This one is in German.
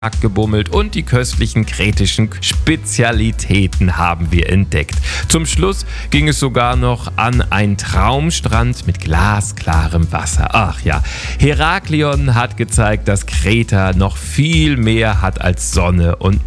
gebummelt und die köstlichen kretischen Spezialitäten haben wir entdeckt. Zum Schluss ging es sogar noch an einen Traumstrand mit glasklarem Wasser. Ach ja, Heraklion hat gezeigt, dass Kreta noch viel mehr hat als Sonne und